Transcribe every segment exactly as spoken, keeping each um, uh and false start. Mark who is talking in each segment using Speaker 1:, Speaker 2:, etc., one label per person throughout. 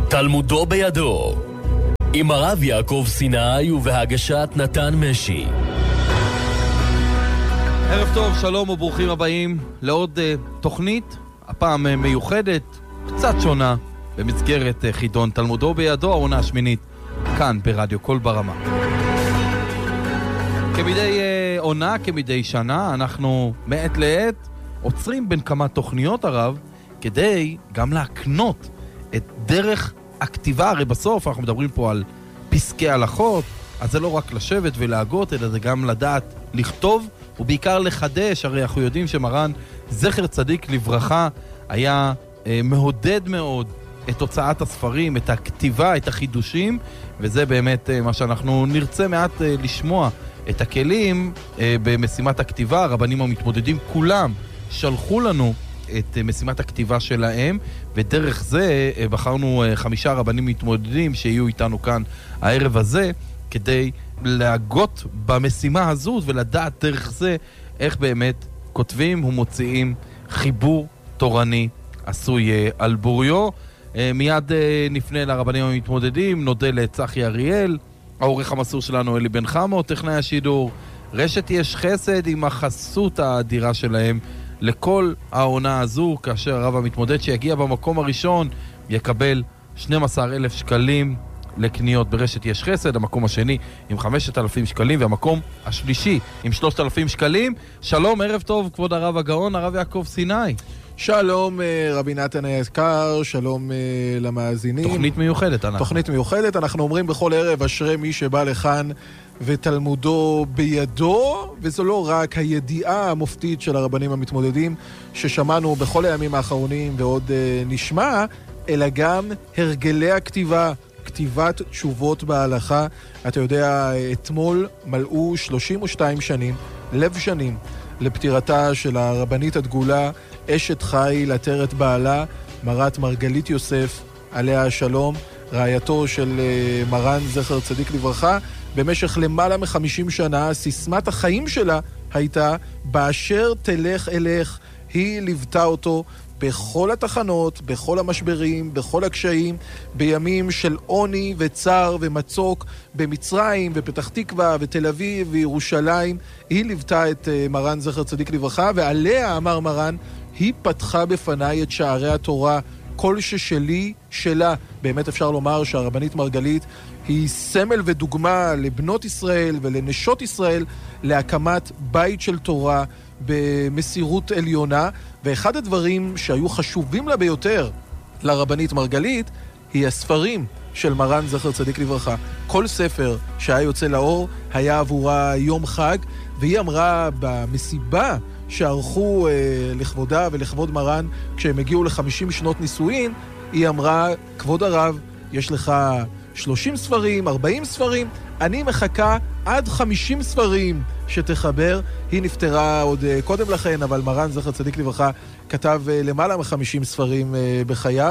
Speaker 1: תלמודו בידו, עם הרב יעקב סיני ובהגשת נתן משי.
Speaker 2: ערב טוב, שלום וברוכים הבאים לעוד uh, תוכנית, הפעם uh, מיוחדת, קצת שונה, במסגרת uh, חידון תלמודו בידו, העונה השמינית, כאן ברדיו קול ברמה. כמדי uh, עונה, כמדי שנה, אנחנו מעת לעת עוצרים בין כמה תוכניות הרב, כדי גם להקנות את דרך הכתיבה. הרי בסוף אנחנו מדברים פה על פסקי הלכות, אז זה לא רק לשבת ולהגות, אלא זה גם לדעת לכתוב, ובעיקר לחדש. הרי אנחנו יודעים שמרן זכר צדיק לברכה היה אה, מעודד מאוד את הוצאת הספרים, את הכתיבה, את החידושים, וזה באמת אה, מה שאנחנו נרצה מעט אה, לשמוע את הכלים אה, במשימת הכתיבה. הרבנים המתמודדים כולם שלחו לנו את משימת הכתיבה שלהם, ודרך זה בחרנו חמישה רבנים מתמודדים שיהיו איתנו כאן הערב הזה, כדי להגות במשימה הזו ולדעת דרך זה איך באמת כותבים ומוציאים חיבור תורני עשוי על בוריו. מיד נפנה לרבנים המתמודדים, נודה לצחי אריאל, העורך המסור שלנו אלי בן חמו, טכנאי השידור, רשת יש חסד עם החסות האדירה שלהם לכל העונה הזו, כאשר הרב המתמודד שיגיע במקום הראשון יקבל שנים עשר אלף שקלים לקניות ברשת יש חסד, המקום השני עם חמשת אלפים שקלים, והמקום השלישי עם שלושת אלפים שקלים. שלום, ערב טוב, כבוד הרב הגאון, הרב יעקב סיני.
Speaker 3: שלום רבי נתן היקר, שלום למאזינים.
Speaker 2: תוכנית מיוחדת אנחנו.
Speaker 3: תוכנית מיוחדת, אנחנו אומרים בכל ערב אשרי מי שבא לכאן ותלמודו בידו, וזו לא רק הידיעה המופתית של הרבנים המתמודדים ששמענו בכל הימים האחרונים ועוד uh, נשמע, אלא גם הרגלי הכתיבה, כתיבת תשובות בהלכה. אתה יודע, אתמול מלאו שלושים ושתיים שנים, לב שנים, לפטירתה של הרבנית הדגולה, אשת חיל עטרת בעלה, מרת מרגלית יוסף, עליה השלום, רעייתו של uh, מרן זכר צדיק לברכה. במשך למעלה מחמישים שנה, סיסמת החיים שלה הייתה, באשר תלך אלך. היא ליוותה אותו בכל התחנות, בכל המשברים, בכל הקשיים, בימים של עוני וצר ומצוק, במצרים ופתח תקווה ותל אביב וירושלים. היא ליוותה את מרן זכר צדיק לברכה, ועליה אמר מרן, היא פתחה בפניי את שערי התורה, כל ששלי שלה. באמת אפשר לומר שהרבנית מרגלית היא סמל ודוגמה לבנות ישראל ולנשות ישראל להקמת בית של תורה במסירות עליונה. ואחד הדברים שהיו חשובים לה ביותר לרבנית מרגלית היא הספרים של מרן זכר צדיק לברכה. כל ספר שהיה יוצא לאור היה עבורה יום חג, והיא אמרה במסיבה שערכו אה, לכבודה ולכבוד מרן כשהם הגיעו ל-חמישים שנות נישואין, היא אמרה, כבוד הרב, יש לך שלושים ספרים, ארבעים ספרים, אני מחכה עד חמישים ספרים שתחבר. היא נפטרה עוד uh, קודם לכן, אבל מרן זכר צדיק לברכה כתב uh, למעלה מ-חמישים ספרים uh, בחייו,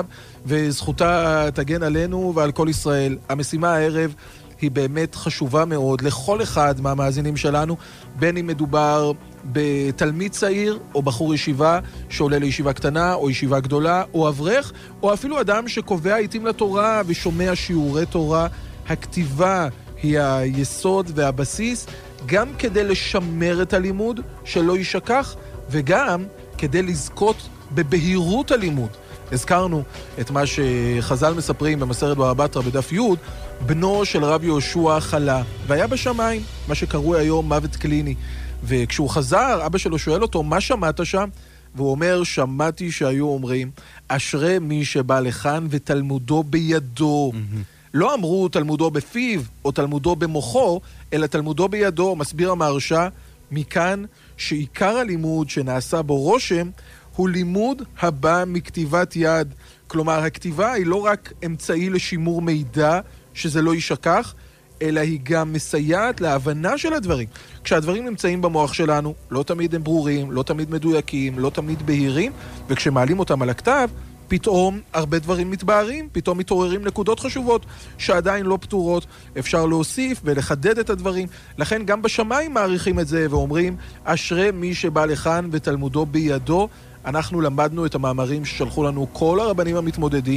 Speaker 3: וזכותה תגן עלינו ועל כל ישראל. המשימה הערב היא באמת חשובה מאוד לכל אחד מהמאזינים שלנו, בין אם מדובר בתלמיד צעיר או בחור ישיבה שעולה לישיבה קטנה או ישיבה גדולה או אברך, או אפילו אדם שקובע עיתים לתורה ושומע שיעורי תורה. הכתיבה היא היסוד והבסיס, גם כדי לשמר את הלימוד שלא יישכח, וגם כדי לזכות בבהירות הלימוד. הזכרנו את מה שחז"ל מספרים במסכת בבא בתרא בדף י', בנו של רב יהושע חלה והיה בשמיים, מה שקרוי היום מוות קליני. וכשהוא חזר, אבא שלו שואל אותו, מה שמעת שם? והוא אומר, שמעתי שהיו אומרים, אשרי מי שבא לכאן ותלמודו בידו. Mm-hmm. לא אמרו תלמודו בפיו או תלמודו במוחו, אלא תלמודו בידו. מסביר המהרש"א מכאן שעיקר הלימוד שנעשה בו רושם הוא לימוד הבא מכתיבת יד. כלומר, הכתיבה היא לא רק אמצעי לשימור מידע שזה לא יישכח, אלא היא גם מסייעת להבנה של הדברים. כשהדברים נמצאים במוח שלנו, לא תמיד הם ברורים, לא תמיד מדויקים, לא תמיד בהירים, וכשמעלים אותם על הכתב, פתאום הרבה דברים מתבהרים, פתאום מתעוררים נקודות חשובות שעדיין לא פתורות. אפשר להוסיף ולחדד את הדברים. לכן גם בשמיים מעריכים את זה ואומרים, אשרי מי שבא לכאן ותלמודו בידו. אנחנו למדנו את המאמרים ששלחו לנו כל הרבנים המתמודדים,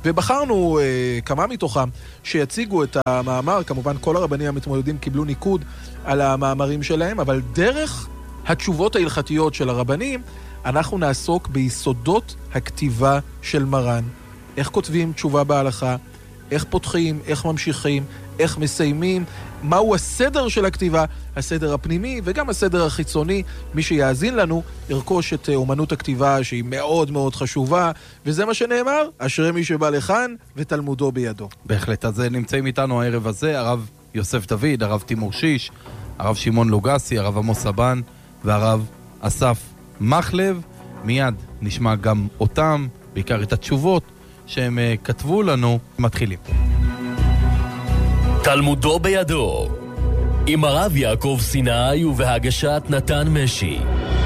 Speaker 3: ובחרנו אה, כמה מתוכם שיציגו את המאמר. כמובן כל הרבנים המתמודדים קיבלו ניקוד על המאמרים שלהם, אבל דרך התשובות ההלכתיות של הרבנים, אנחנו נעסוק ביסודות הכתיבה של מרן. איך כותבים תשובה בהלכה, איך פותחים, איך ממשיכים, איך מסיימים, מהו הסדר של הכתיבה, הסדר הפנימי וגם הסדר החיצוני. מי שיאזין לנו ירכוש את אומנות הכתיבה שהיא מאוד מאוד חשובה, וזה מה שנאמר, אשרי מי שבא לכאן ותלמודו בידו.
Speaker 2: בהחלט, אז נמצאים איתנו הערב הזה הרב יוסף דוד, הרב תימור שיש, הרב שמעון לוגסי, הרב עמוס סבן והרב אסף מחלב. מיד נשמע גם אותם, בעיקר את התשובות שהם כתבו לנו. מתחילים.
Speaker 1: תלמודו בידו, עם הרב יעקב סיני ובהגשת נתן משי.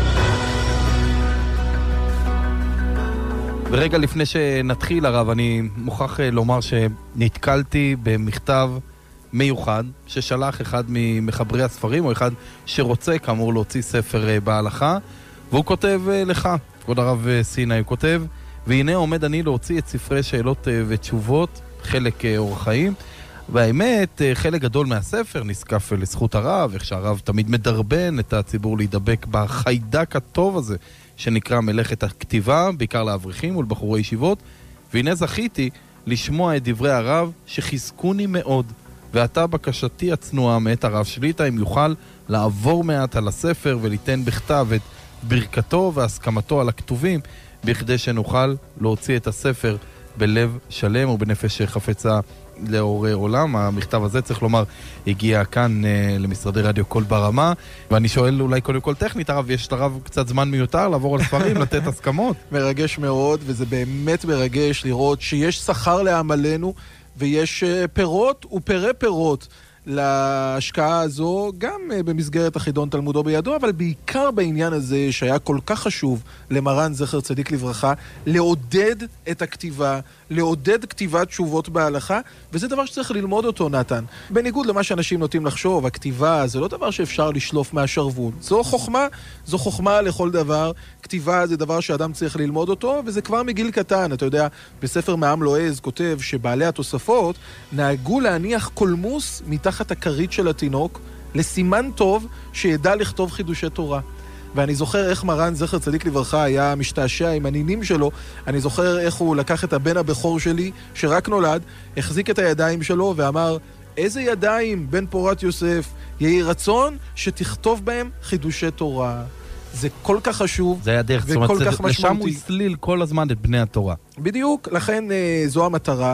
Speaker 2: ורגע לפני שנתחיל הרב, אני מוכרח לומר שנתקלתי במכתב מיוחד ששלח אחד ממחברי הספרים, או אחד שרוצה כאמור להוציא ספר בהלכה, והוא כותב לך, כבוד הרב סיני, הוא כותב: והנה עומד אני להוציא את ספרי שאלות ותשובות, חלק אורח חיים, והאמת, חלק גדול מהספר נזקף לזכות הרב, איך שהרב תמיד מדרבן את הציבור להידבק בחיידק הטוב הזה, שנקרא מלאכת הכתיבה, בעיקר לאברכים ולבחורי ישיבות, והנה זכיתי לשמוע את דברי הרב שחיזקוני מאוד, ועתה בקשתי הצנועה מאת הרב שליטה, אם יוכל לעבור מעט על הספר וליתן בכתב את ברכתו והסכמתו על הכתובים, בכדי שנוכל להוציא את הספר בלב שלם ובנפש חפצה לאור עולם. המכתב הזה, צריך לומר, הגיע כאן אה, למשרדי רדיו קול ברמה, ואני שואל אולי קודם כל טכנית, הרב, יש לרב קצת זמן מיותר לעבור על ספרים, לתת הסכמות?
Speaker 3: מרגש מאוד, וזה באמת מרגש לראות שיש שכר לעמלנו, ויש אה, פירות ופרי פירות להשקעה הזו, גם במסגרת החידון תלמודו בידו, אבל בעיקר בעניין הזה שהיה כל כך חשוב למרן זכר צדיק לברכה, לעודד את הכתיבה, לעודד כתיבת תשובות בהלכה, וזה דבר שצריך ללמוד אותו, נתן. בניגוד למה שאנשים נוטים לחשוב, הכתיבה זה לא דבר שאפשר לשלוף מהשרוול. זו חוכמה, זו חוכמה לכל דבר. כתיבה זה דבר שאדם צריך ללמוד אותו, וזה כבר מגיל קטן. אתה יודע, בספר מעם לועז כותב שבעלי התוספות נהגו להניח קולמוס מתחת הכרית של התינוק, לסימן טוב שידע לכתוב חידושי תורה. ואני זוכר איך מרן זכר צדיק לברכה היה משתעשע עם הנינים שלו. אני זוכר איך הוא לקח את הבן הבכור שלי שרק נולד, החזיק את הידיים שלו ואמר: איזה ידיים בן פורת יוסף, יהי רצון שתכתוב בהם חידושי תורה. זה כל כך חשוב,
Speaker 2: זה היה דרך,
Speaker 3: וכל
Speaker 2: זאת אומרת,
Speaker 3: כך משמעותי.
Speaker 2: לשם הוא הסליל כל הזמן את בני התורה.
Speaker 3: בדיוק, לכן זו המטרה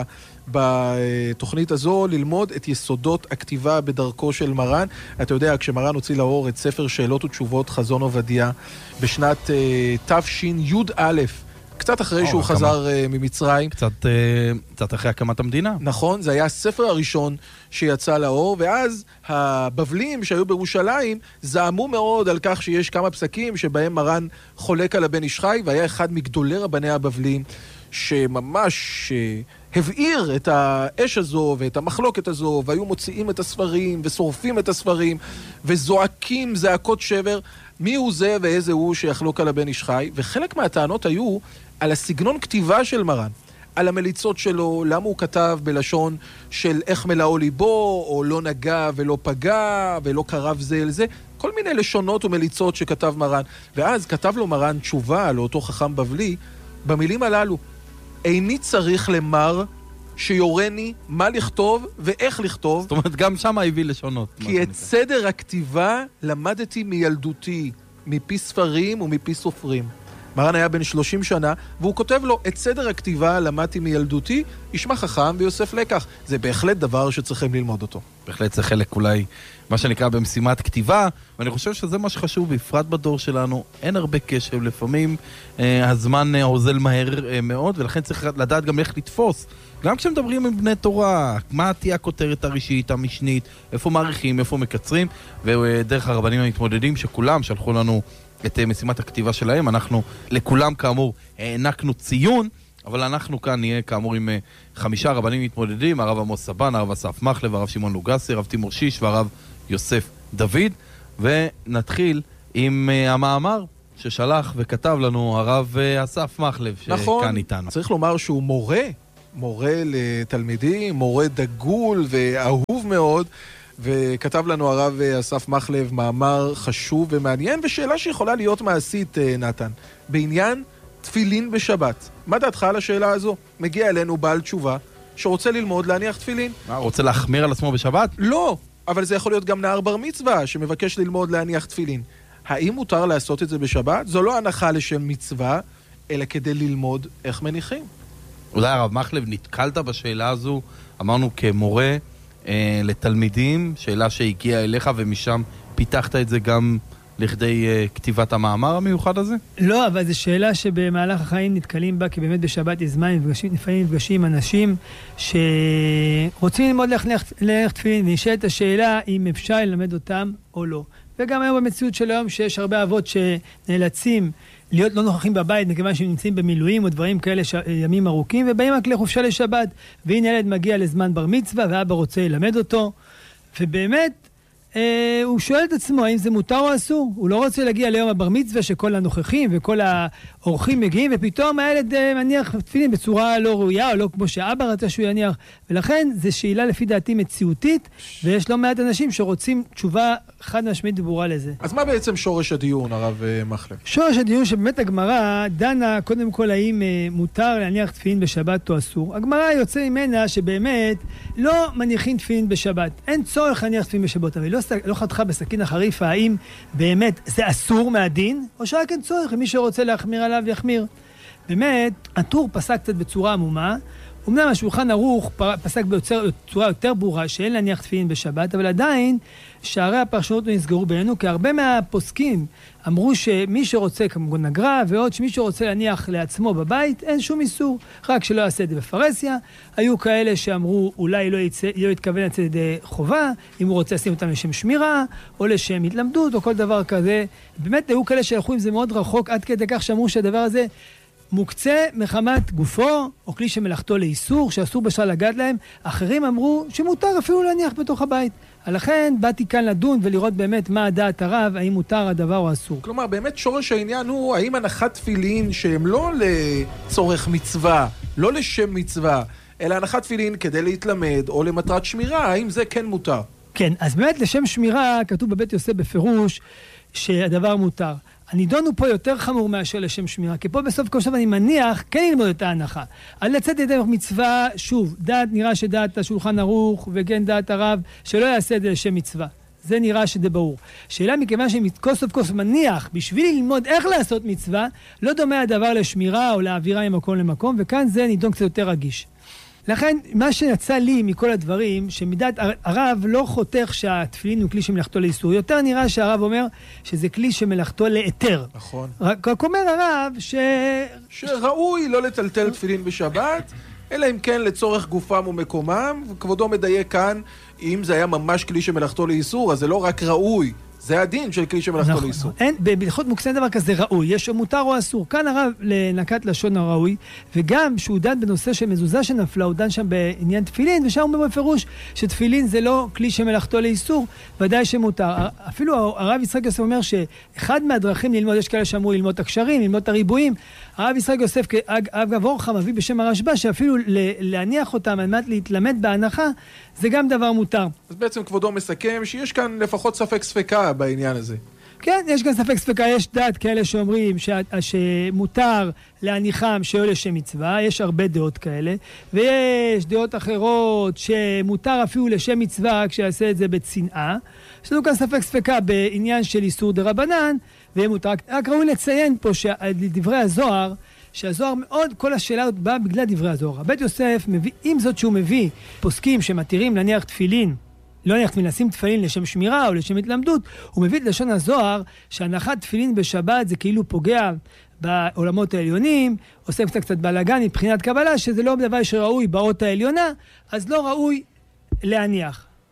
Speaker 3: בתוכנית הזו, ללמוד את יסודות הכתיבה בדרכו של מרן. אתה יודע, כשמרן הוציא לאור את ספר שאלות ותשובות חזון עובדיה בשנת תש"י, קצת אחרי
Speaker 2: או,
Speaker 3: שהוא
Speaker 2: כמה.
Speaker 3: חזר uh, ממצרים.
Speaker 2: קצת, uh, קצת אחרי הקמת המדינה.
Speaker 3: נכון, זה היה הספר הראשון שיצא לאור, ואז הבבלים שהיו בירושלים זעמו מאוד על כך שיש כמה פסקים שבהם מרן חולק על הבן איש חי, והיה אחד מגדולי רבני הבבלים שממש uh, הבעיר את האש הזו ואת המחלוקת הזו, והיו מוציאים את הספרים ושורפים את הספרים וזועקים זעקות שבר. מי הוא זה ואיזה הוא שיחלוק על הבן איש חי? וחלק מהטענות היו על הסגנון כתיבה של מרן, על המליצות שלו, למה הוא כתב בלשון של איך מלאו ליבו, או לא נגע ולא פגע ולא קרב זה אל זה, כל מיני לשונות ומליצות שכתב מרן. ואז כתב לו מרן תשובה לאותו חכם בבלי במילים הללו: איני צריך למר שיורני מה לכתוב ואיך לכתוב.
Speaker 2: זאת אומרת, גם שם הביא לשונות.
Speaker 3: כי את סדר הכתיבה למדתי מילדותי, מפי ספרים ומפי סופרים. מרן היה בן שלושים שנה, והוא כותב לו: את סדר הכתיבה למדתי מילדותי, ישמע חכם ויוסף לקח. זה בהחלט דבר שצריכים ללמוד אותו.
Speaker 2: בהחלט זה חלק אולי, מה שנקרא, במשימת כתיבה, ואני חושב שזה מה שחשוב, בפרט בדור שלנו, אין הרבה קשב, לפעמים אה, הזמן עוזל מהר אה, מאוד, ולכן צריך לדעת גם איך לתפוס. גם כשמדברים עם בני תורה, מה תהיה הכותרת הראשית, המשנית, איפה מעריכים, איפה מקצרים, ודרך הרבנים המתמודדים שכולם שלחו לנו את משימת הכתיבה שלהם, אנחנו לכולם כאמור הענקנו ציון, אבל אנחנו כאן נהיה כאמור עם חמישה רבנים מתמודדים, הרב עמוס סבן, הרב אסף מחלב, הרב שמעון לוגסי, הרב תימור שיש והרב יוסף דוד. ונתחיל עם המאמר ששלח וכתב לנו הרב אסף מחלב, שכאן
Speaker 3: נכון,
Speaker 2: איתנו.
Speaker 3: צריך לומר שהוא מורה מורה לתלמידים, מורה דגול ואהוב מאוד, וכתב לנו הרב אסף מחלב מאמר חשוב ומעניין, ושאלה שיכולה להיות מעשית, נתן, בעניין תפילין בשבת. מה דעתך על השאלה הזו? מגיע אלינו בעל תשובה שרוצה ללמוד להניח תפילין.
Speaker 2: מה, רוצה להחמיר על עצמו בשבת?
Speaker 3: לא, אבל זה יכול להיות גם נער בר מצווה שמבקש ללמוד להניח תפילין. האם מותר לעשות את זה בשבת? זו לא הנחה לשם מצווה, אלא כדי ללמוד איך מניחים.
Speaker 2: אולי הרב מחלב, נתקלת בשאלה הזו, אמרנו כמורה אה, לתלמידים, שאלה שהגיעה אליך ומשם פיתחת את זה גם לכדי אה, כתיבת המאמר המיוחד הזה?
Speaker 4: לא, אבל זו שאלה שבמהלך החיים נתקלים בה, כי באמת בשבת יש זמן, לפעמים נפגשים אנשים שרוצים ללמוד להניח תפילין, ונשאלת השאלה אם אפשר ללמד אותם או לא. וגם היום במציאות של היום שיש הרבה אבות שנאלצים להיות לא נוכחים בבית, מכיוון שהם נמצאים במילואים או דברים כאלה ש... ימים ארוכים, ובאים רק לחופשה לשבת, והנה ילד מגיע לזמן בר מצווה, ואבא רוצה ללמד אותו, ובאמת אה, הוא שואל את עצמו האם זה מותר או אסור. הוא לא רוצה להגיע ליום הבר מצווה שכל הנוכחים וכל האורחים מגיעים, ופתאום הילד אה, מניח תפילין בצורה לא ראויה, או לא כמו שאבא רצה שהוא יניח, ולכן זו שאלה לפי דעתי מציאותית, ויש לא מעט אנשים שרוצים תשובה חד משמעית וברורה לזה.
Speaker 3: אז מה בעצם שורש הדיון, הרב מחלב?
Speaker 4: שורש הדיון שבאמת הגמרא דנה קודם כל האם אה, מותר להניח תפילין בשבת או אסור. הגמרא יוצא ממנה שבאמת לא מניחים תפילין בשבת. אין צורך להניח תפילין בשבת, אבל לא, לא חתכה בסכין החריפה האם באמת זה אסור מהדין, או שרק אין צורך, מי שרוצה להחמיר עליו יחמיר. באמת, הטור פסק קצת בצורה עמומה, אמנם השולחן ערוך פסק בצורה יותר ברורה שאין להניח תפילין בשבת, אבל עדיין שערי הפרשנות נסגרו בינינו, כי הרבה מהפוסקים אמרו שמי שרוצה, כמובן נגרה, ועוד שמי שרוצה להניח לעצמו בבית, אין שום איסור, רק שלא יעשה את זה בפרסיה. היו כאלה שאמרו אולי לא, יצא, לא יתכוון לצאת ידי חובה, אם הוא רוצה לשים אותם לשם שמירה, או לשם התלמדות, או כל דבר כזה. באמת היו כאלה שהלכו עם זה מאוד רחוק, עד כדי כך שאמרו שהדבר הזה מוקצה מחמת גופו, או כלי שמלאכתו לאיסור, שאסור בשביל לגעת להם. אחרים אמרו שמותר אפילו להניח בתוך הבית. לכן באתי כאן לדון ולראות באמת מה הדעת הרב, האם מותר הדבר או אסור.
Speaker 3: כלומר, באמת שורש העניין הוא, האם הנחת תפילין שהם לא לצורך מצווה, לא לשם מצווה, אלא הנחת תפילין כדי להתלמד או למטרת שמירה, האם זה כן מותר?
Speaker 4: כן, אז באמת לשם שמירה כתוב בבית יוסף בפירוש שהדבר מותר. הנידון הוא פה יותר חמור מאשר לשם שמירה, כי פה בסוף כל שבוע אני מניח כן ללמוד את ההנחה. על לצאת ידי מצווה, שוב, דעת נראה שדעת השולחן ערוך, וכן דעת הרב, שלא יעשה את זה לשם מצווה. זה נראה שזה ברור. שאלה מכיוון שמכל סוף כל סוף מניח, בשביל ללמוד איך לעשות מצווה, לא דומה הדבר לשמירה או להעבירה ממקום למקום, וכאן זה נידון קצת יותר רגיש. לכן, מה שיצא לי מכל הדברים, שמידת הרב לא חותך שהתפילין הוא כלי שמלאכתו לאיסור. יותר נראה שהרב אומר שזה כלי שמלאכתו לאתר.
Speaker 3: נכון.
Speaker 4: רק אומר הרב ש...
Speaker 3: שראוי לא לטלטל תפילין בשבת, אלא אם כן לצורך גופם ומקומם, וכבודו מדייק כאן, אם זה היה ממש כלי שמלאכתו לאיסור, אז זה לא רק ראוי. זה הדין של כלי שמלאכתו
Speaker 4: נכון,
Speaker 3: לאיסור.
Speaker 4: אין, בהלכות מוקצה דבר כזה ראוי, יש מותר או אסור. כאן הרב לנקט לשון הראוי, וגם שהוא דן בנושא של מזוזה שנפלה, הוא דן שם בעניין תפילין, ושם הוא אומר בפירוש שתפילין זה לא כלי שמלאכתו לאיסור, ודאי שמותר. אפילו הרב יצחק יוסף אומר שאחד מהדרכים ללמוד, יש כאלה שאמרו ללמוד את הקשרים, ללמוד את הריבועים, הרב יצחק יוסף, אגב אורחה מביא בשם הרשב"א, שאפילו להניח אותם על מנת להתלמד בהנחה, זה גם דבר מותר.
Speaker 3: אז בעצם כבודו מסכם שיש כאן לפחות ספק ספקה בעניין הזה.
Speaker 4: כן, יש גם ספק ספקה, יש דעת כאלה שאומרים ש... שמותר להניחם שלא לשם מצווה, יש הרבה דעות כאלה, ויש דעות אחרות שמותר אפילו לשם מצווה כשיעשה את זה בצנעה. יש לנו כאן ספק ספקה בעניין של איסור דרבנן, ומותר. רק ראוי לציין פה שדברי הזוהר, שהזוהר מאוד, כל השאלה הזאת באה בגלל דברי הזוהר. בית יוסף מביא, עם זאת שהוא מביא פוסקים שמתירים להניח תפילין, לא להניח תפילין, לשים תפילין לשם שמירה או לשם התלמדות, הוא מביא את לשון הזוהר שהנחת תפילין בשבת זה כאילו פוגע בעולמות העליונים, עושה קצת קצת בלגן מבחינת קבלה, שזה לא דבר שראוי באות העליונה, אז לא ראוי להניח.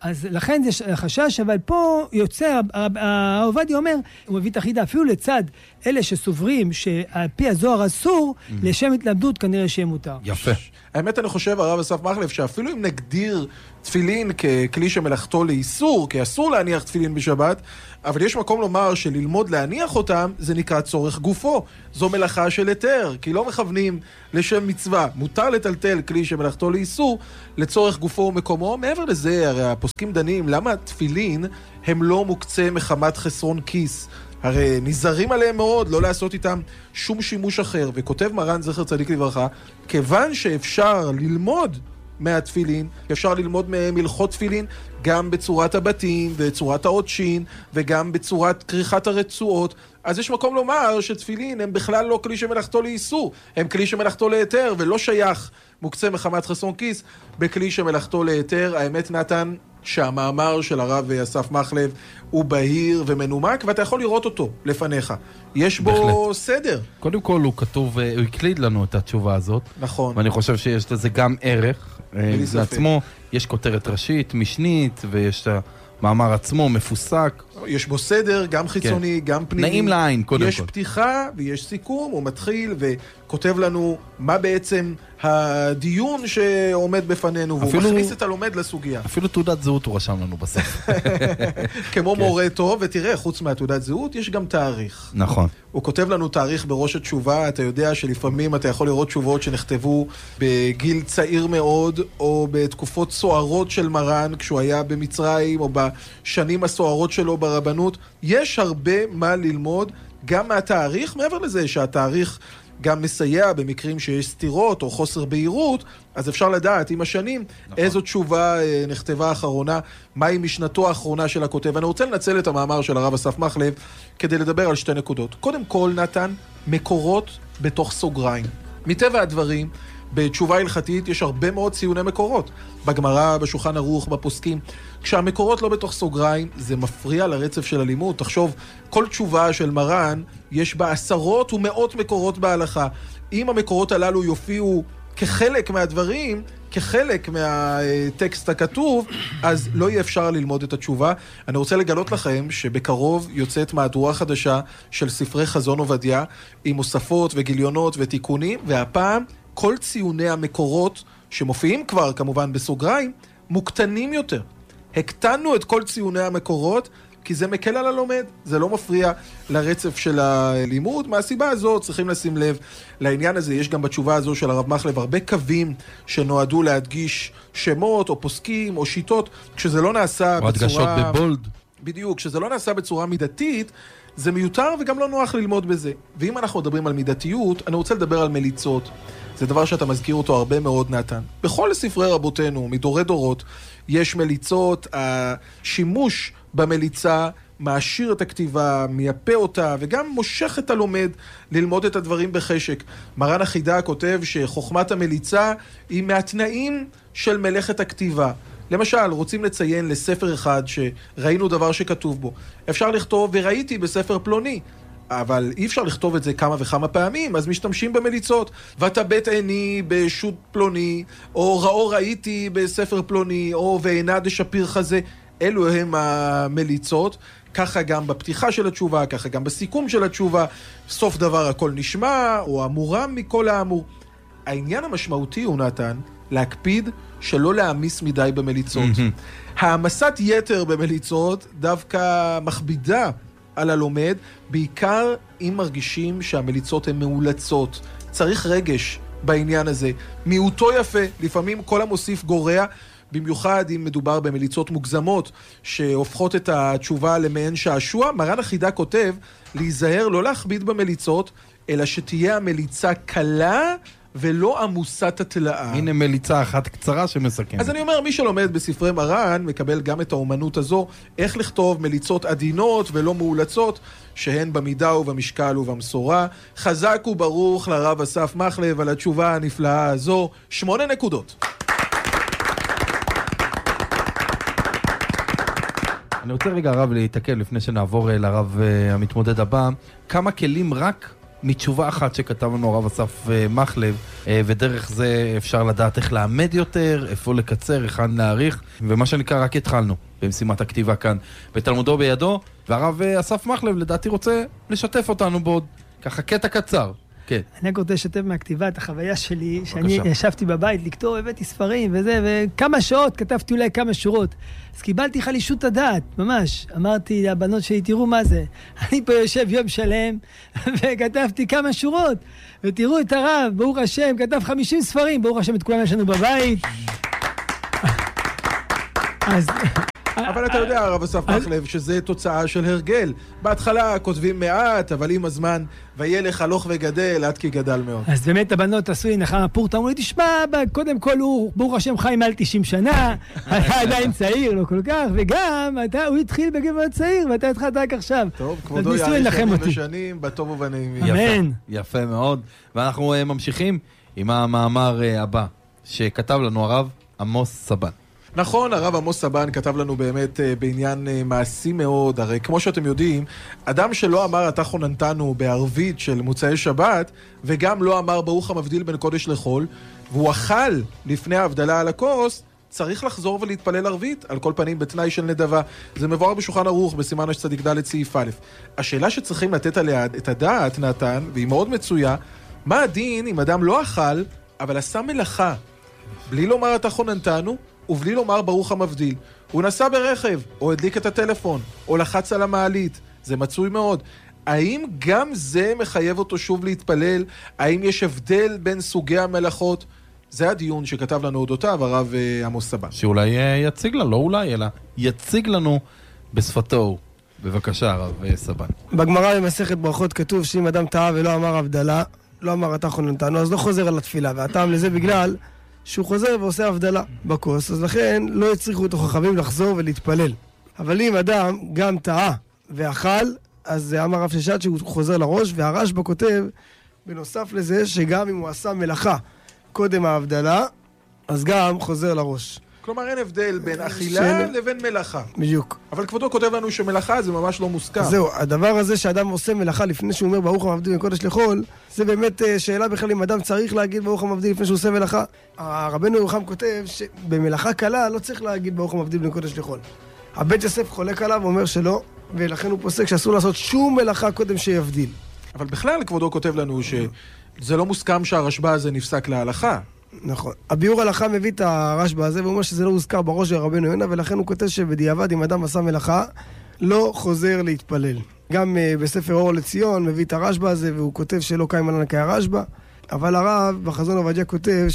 Speaker 4: אז לכן זה חשש, אבל פה יוצא, העובדיה אומר, הוא מביא את החידה, אפילו לצד אלה שסוברים שעל פי הזוהר אסור, לשם התלמדות כנראה שיהיה מותר.
Speaker 2: יפה.
Speaker 3: האמת אני חושב, הרב אסף מחלב, שאפילו אם נגדיר תפילין ככלי שמלאכתו לאיסור, כי אסור להניח תפילין בשבת, אבל יש מקום לומר שללמוד להניח אותם, זה נקרא צורך גופו. זו מלאכה של היתר, כי לא מכוונים לשם מצווה. מותר לטלטל כלי שמלאכתו לאיסור, לצורך גופו ומקומו. מעבר לזה, הרי הפוסקים דנים, למה תפילין הם לא מוקצה מחמת חסרון כיס? הרי נזהרים עליהם מאוד, לא לעשות איתם שום שימוש אחר. וכותב מרן זכר צדיק לברכה, כיוון שאפשר ללמוד מהתפילין, אפשר ללמוד מהם הלכות תפילין, גם בצורת הבתים וצורת העודשין, וגם בצורת כריכת הרצועות. אז יש מקום לומר שתפילין הם בכלל לא כלי שמלאכתו לאיסור, הם כלי שמלאכתו להיתר, ולא שייך מוקצה מחמת חסרון כיס בכלי שמלאכתו להיתר. האמת נתן שהמאמר של הרב אסף מחלב הוא בהיר ומנומק, ואתה יכול לראות אותו לפניך. יש בו בהחלט סדר.
Speaker 2: קודם כל הוא כתוב, הוא הקליד לנו את התשובה הזאת.
Speaker 3: נכון.
Speaker 2: ואני חושב שיש לזה גם ערך. לעצמו יש כותרת ראשית, משנית, ויש המאמר עצמו מפוסק.
Speaker 3: יש בו סדר, גם חיצוני, כן, גם פנימי.
Speaker 2: נעים לעין, קודם
Speaker 3: יש
Speaker 2: כל.
Speaker 3: יש פתיחה ויש סיכום, הוא מתחיל וכותב לנו מה בעצם הדיון שעומד בפנינו, והוא אפילו, מכניס את הלומד לסוגיה.
Speaker 2: אפילו תעודת זהות הוא רשם לנו בסוף.
Speaker 3: כמו כן. מורה טוב, ותראה, חוץ מהתעודת זהות, יש גם תאריך.
Speaker 2: נכון.
Speaker 3: הוא כותב לנו תאריך בראש התשובה, אתה יודע שלפעמים אתה יכול לראות תשובות שנכתבו בגיל צעיר מאוד, או בתקופות סוערות של מרן, כשהוא היה במצרים, או בשנים הסוערות שלו ברבנות. יש הרבה מה ללמוד, גם מהתאריך, מעבר לזה שהתאריך גם מסייע במקרים שיש סתירות או חוסר בהירות, אז אפשר לדעת עם השנים נכון. איזו תשובה נכתבה האחרונה, מהי משנתו האחרונה של הכותב. אני רוצה לנצל את המאמר של הרב אסף מחלב כדי לדבר על שתי נקודות. קודם כל, נתן, מקורות בתוך סוגריים. מטבע הדברים, בתשובה הלכתית יש הרבה מאוד ציוני מקורות. בגמרא, בשולחן ערוך, בפוסקים. כשהמקורות לא בתוך סוגריים, זה מפריע לרצף של הלימוד. תחשוב, כל תשובה של מרן, יש בה עשרות ומאות מקורות בהלכה. אם המקורות הללו יופיעו כחלק מהדברים, כחלק מהטקסט הכתוב, אז לא יהיה אפשר ללמוד את התשובה. אני רוצה לגלות לכם שבקרוב יוצאת מהדורה חדשה של ספרי חזון עובדיה, עם מוספות וגיליונות ותיקונים, והפעם כל ציוני המקורות, שמופיעים כבר כמובן בסוגריים, מוקטנים יותר. הקטנו את כל ציוני המקורות, כי זה מקל על הלומד, זה לא מפריע לרצף של הלימוד. מהסיבה הזאת צריכים לשים לב לעניין הזה. יש גם בתשובה הזו של הרב מחלב הרבה קווים שנועדו להדגיש שמות או פוסקים או שיטות, כשזה לא נעשה
Speaker 2: או
Speaker 3: בצורה...
Speaker 2: הדגשות בבולד.
Speaker 3: בדיוק, כשזה לא נעשה בצורה מידתית, זה מיותר וגם לא נוח ללמוד בזה. ואם אנחנו מדברים על מידתיות, אני רוצה לדבר על מליצות. זה דבר שאתה מזכיר אותו הרבה מאוד, נתן. בכל ספרי רבותינו, מדורי דורות, יש מליצות. השימוש במליצה מעשיר את הכתיבה, מייפה אותה, וגם מושך את הלומד ללמוד את הדברים בחשק. מרן החידה כותב שחוכמת המליצה היא מהתנאים של מלאכת הכתיבה. למשל, רוצים לציין לספר אחד שראינו דבר שכתוב בו. אפשר לכתוב, וראיתי בספר פלוני. אבל אי אפשר לכתוב את זה כמה וכמה פעמים, אז משתמשים במליצות. ואתה בית עיני בשו"ת פלוני, או ראו ראיתי בספר פלוני, או ועינה דשפיר חזה. אלו הם המליצות. ככה גם בפתיחה של התשובה, ככה גם בסיכום של התשובה. סוף דבר הכל נשמע, או המורם מכל האמור. העניין המשמעותי הוא, נתן, להקפיד שלא להעמיס מדי במליצות. העמסת יתר במליצות דווקא מכבידה על הלומד, בעיקר אם מרגישים שהמליצות הן מאולצות. צריך רגש בעניין הזה. מיעוטו יפה, לפעמים כל המוסיף גורע, במיוחד אם מדובר במליצות מוגזמות שהופכות את התשובה למעין שעשוע. מרן החידה כותב להיזהר לא להכביד במליצות, אלא שתהיה המליצה קלה ולא עמוסת התלאה.
Speaker 2: הנה מליצה אחת קצרה שמסכמת.
Speaker 3: אז אני אומר, מי שלומד בספרי מרן מקבל גם את האומנות הזו, איך לכתוב מליצות עדינות ולא מאולצות, שהן במידה ובמשקל ובמשורה. חזק וברוך לרב אסף מחלב על התשובה הנפלאה הזו. שמונה נקודות.
Speaker 2: אני רוצה רגע הרב להתעכב לפני שנעבור לרב המתמודד הבא. כמה כלים רק מתשובה אחת שכתב לנו הרב אסף מחלב, ודרך זה אפשר לדעת איך לעמד יותר, איפה לקצר, היכן להאריך, ומה שנקרא רק התחלנו במשימת הכתיבה כאן בתלמודו בידו, והרב אסף מחלב לדעתי רוצה לשתף אותנו בעוד ככה קטע קצר. כן.
Speaker 4: אני רק רוצה לשתף מהכתיבה את החוויה שלי, שאני ישבתי בבית לכתוב, הבאתי ספרים וזה, וכמה שעות כתבתי אולי כמה שורות. אז קיבלתי חלישות הדעת, ממש. אמרתי לבנות שלי, תראו מה זה. אני פה יושב יום שלם, וכתבתי כמה שורות. ותראו את הרב, ברוך השם, כתב חמישים ספרים, ברוך השם, את כולם יש לנו בבית. אז...
Speaker 3: אבל אתה יודע, הרב אסף מחלב, שזה תוצאה של הרגל. בהתחלה כותבים מעט, אבל עם הזמן, וילך הלוך וגדל, עד כי גדל מאוד.
Speaker 4: אז באמת הבנות עשו לי נחמה פורטה, אמרו לי, תשמע, קודם כל הוא, ברוך השם, חי מעל תשעים שנה, אתה עדיין צעיר, לא כל כך, וגם אתה, הוא התחיל בגיל מאוד צעיר, ואתה התחלת רק עכשיו.
Speaker 3: טוב, כבודו יאריך ימים ושנים, בטוב ובנעימים.
Speaker 4: אמן.
Speaker 2: יפה מאוד. ואנחנו ממשיכים עם המאמר הבא, שכתב לנו הרב עמוס סבן.
Speaker 3: נכון, הרב עמוס סבן כתב לנו באמת בעניין מעשי מאוד, הרי כמו שאתם יודעים, אדם שלא אמר אתה חוננתנו בערבית של מוצאי שבת, וגם לא אמר ברוך המבדיל בין קודש לחול, והוא אכל לפני ההבדלה על הכוס, צריך לחזור ולהתפלל ערבית, על כל פנים בתנאי של נדבה. זה מבואר בשולחן ערוך בסימן השצדיק ד' סעיף א'. השאלה שצריכים לתת עליה את הדעת, נתן, והיא מאוד מצויה, מה הדין אם אדם לא אכל, אבל עשה מלאכה, בלי לומר אתה חוננתנו, ובלי לומר ברוך המבדיל. הוא נסע ברכב, או הדליק את הטלפון, או לחץ על המעלית. זה מצוי מאוד. האם גם זה מחייב אותו שוב להתפלל? האם יש הבדל בין סוגי המלאכות? זה הדיון שכתב לנו אודותיו הרב עמוס סבן.
Speaker 2: שאולי יציג לנו, לא אולי, אלא יציג לנו בשפתו. בבקשה, הרב סבן.
Speaker 5: בגמרא במסכת ברכות כתוב שאם אדם טעה ולא אמר הבדלה, לא אמר אתה חוננתנו, אז לא חוזר על התפילה. והטעם לזה בגלל שהוא חוזר ועושה הבדלה בכוס, אז לכן לא יצריכו אותו חכמים לחזור ולהתפלל. אבל אם אדם גם טעה ואכל, אז אמר הרב ששת שהוא חוזר לראש, והרשב"א כותב בנוסף לזה שגם אם הוא עשה מלאכה קודם ההבדלה, אז גם חוזר לראש.
Speaker 3: כלומר אין הבדל בין אכילה של... לבין מלאכה.
Speaker 5: בדיוק.
Speaker 3: אבל כבודו כותב לנו שמלאכה זה ממש לא מוסכם.
Speaker 5: זהו, הדבר הזה שאדם עושה מלאכה לפני שהוא אומר ברוך המבדיל בין קודש לחול, זה באמת שאלה בכלל אם אדם צריך להגיד ברוך המבדיל לפני שהוא עושה מלאכה. הרבנו ירוחם כותב שבמלאכה קלה לא צריך להגיד ברוך המבדיל בין קודש לחול. הבית יוסף חולק עליו ואומר שלא, ולכן הוא פוסק שאסור לעשות שום מלאכה קודם שיבדיל.
Speaker 3: אבל בכלל כבודו כותב לנו שזה לא מוסכם שהרשב"א הזה נפסק להלכה.
Speaker 5: נכון. הביאור הלכה מביא את הרשב"א הזה, והוא אומר שזה לא הוזכר בראש של רבנו יונה, ולכן הוא כותב שבדיעבד אם אדם עשה מלאכה, לא חוזר להתפלל. גם uh, בספר אור לציון מביא את הרשב"א הזה, והוא כותב שלא קיים עלינו כהרשב"א, אבל הרב בחזון עובדיה כותב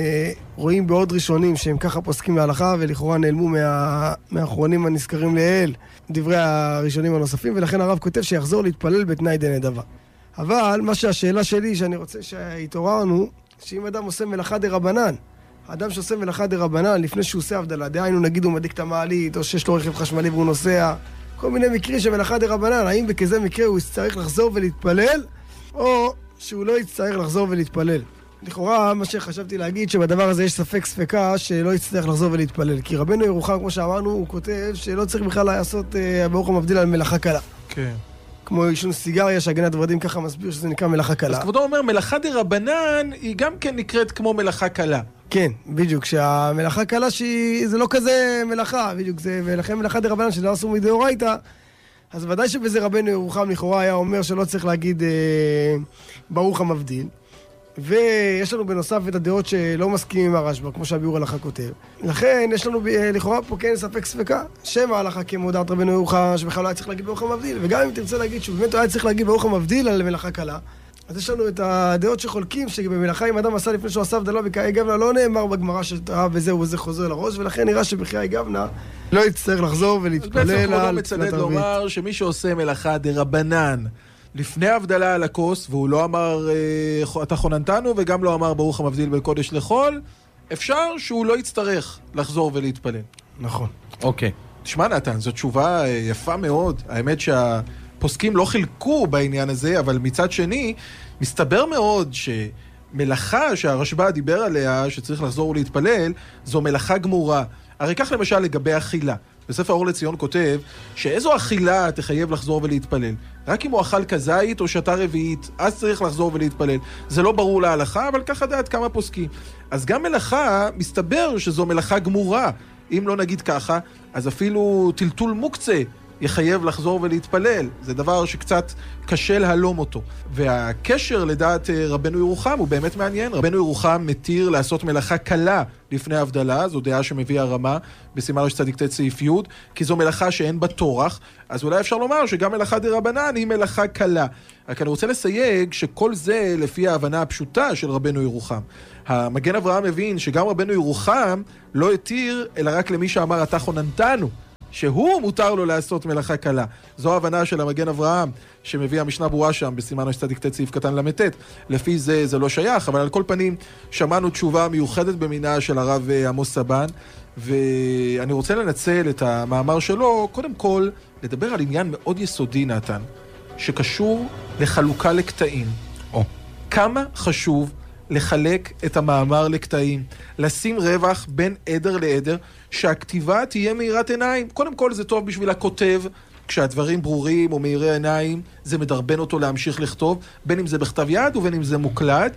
Speaker 5: שרואים בעוד ראשונים שהם ככה פוסקים להלכה, ולכאורה נעלמו מה... מהאחרונים הנזכרים לאל, דברי הראשונים הנוספים, ולכן הרב כותב שיחזור להתפלל בתנאי דנדבה. אבל מה שהשאלה שלי, שאני רוצה שהתעוררנו, שאם אדם עושה מלאכה דרבנן, האדם שעושה מלאכה דרבנן לפני שהוא עושה הבדלה, דהיינו נגיד הוא מדליק את המעלית, או שיש לו רכב חשמלי והוא נוסע, כל מיני מקרים של מלאכה דרבנן, האם בכזה מקרה הוא יצטרך לחזור ולהתפלל, או שהוא לא יצטרך לחזור ולהתפלל. לכאורה, מה שחשבתי להגיד, שבדבר הזה יש ספק ספקה שלא יצטרך לחזור ולהתפלל, כי רבנו ירוחם, כמו שאמרנו, הוא כותב שלא צריך בכלל לעשות uh, ברוך המבדיל על מלאכה קלה. כן. כמו עישון סיגריה, שהגנת ורדים ככה מסביר שזה נקרא מלאכה קלה.
Speaker 3: אז כבודו אומר, מלאכה דרבנן היא גם כן נקראת כמו מלאכה קלה.
Speaker 5: כן, בדיוק, שהמלאכה קלה שהיא, זה לא כזה מלאכה, בדיוק, זה, ולכן מלאכה דרבנן שזה לא אסור מדאורייתא, אז ודאי שבזה רבנו ירוחם לכאורה היה אומר שלא צריך להגיד אה, ברוך המבדיל, ויש לנו בנוסף את הדעות שלא מסכימים עם הרשב"א, כמו שהביאור הלכה כותב. לכן יש לנו לכאורה פה כן ספק ספקה, שם ההלכה כמו דעת רבנו ירוחם, שבכלל לא היה צריך להגיד ברוך המבדיל, וגם אם תרצה להגיד שהוא באמת היה צריך להגיד ברוך המבדיל על מלאכה קלה, אז יש לנו את הדעות שחולקים, שבמלאכה אם אדם עשה לפני שהוא עשה הבדלה בקריאה גבנה, לא נאמר בגמרא שטעה וזה וזה חוזר לראש, ולכן נראה שבקריאה גבנה לא יצטרך לחזור ולהתפלל על...
Speaker 3: בעצם כבודו מצדד לומר שמי שעושה מלאכה דרבנן לפני הבדלה על הכוס, והוא לא אמר אתה חוננתנו, וגם לא אמר ברוך המבדיל בין קודש לחול, אפשר שהוא לא יצטרך לחזור ולהתפלל.
Speaker 5: נכון.
Speaker 3: אוקיי. תשמע נתן, זו תשובה יפה מאוד. האמת שהפוסקים לא חילקו בעניין הזה, אבל מצד שני, מסתבר מאוד שמלאכה שהרשב"א דיבר עליה, שצריך לחזור ולהתפלל, זו מלאכה גמורה. הרי כך למשל לגבי אכילה. בספר אור לציון כותב שאיזו אכילה תחייב לחזור ולהתפלל. רק אם הוא אכל כזית או שתה רביעית, אז צריך לחזור ולהתפלל. זה לא ברור להלכה, אבל ככה דעת כמה פוסקים. אז גם מלאכה, מסתבר שזו מלאכה גמורה. אם לא נגיד ככה, אז אפילו טלטול מוקצה יחייב לחזור ולהתפלל. זה דבר שקצת קשה להלום אותו. והקשר לדעת רבנו ירוחם הוא באמת מעניין. רבנו ירוחם מתיר לעשות מלאכה קלה לפני הבדלה, זו דעה שמביא הרמה בסימן רש צדיק ט' סעיף י', כי זו מלאכה שאין בה טורח, אז אולי אפשר לומר שגם מלאכה דרבנן היא מלאכה קלה. רק אני רוצה לסייג שכל זה לפי ההבנה הפשוטה של רבנו ירוחם. המגן אברהם מבין שגם רבנו ירוחם לא התיר, אלא רק למי שאמר אתה חוננתנו, שהוא מותר לו לעשות מלאכה קלה. זו ההבנה של המגן אברהם, שמביא המשנה ברורה שם, בסימן רש צדיק ט' סעיף קטן למ"ט. לפי זה זה לא שייך, אבל על כל פנים שמענו תשובה מיוחדת במינה של הרב עמוס סבן, ואני רוצה לנצל את המאמר שלו, קודם כל, לדבר על עניין מאוד יסודי, נתן, שקשור לחלוקה לקטעים.
Speaker 2: או.
Speaker 3: כמה חשוב לחלק את המאמר לקטעים, לשים רווח בין עדר לעדר, שהכתיבה תהיה מאירת עיניים. קודם כל זה טוב בשביל הכותב, כשהדברים ברורים או מאירי עיניים, זה מדרבן אותו להמשיך לכתוב, בין אם זה בכתב יד ובין אם זה מוקלד,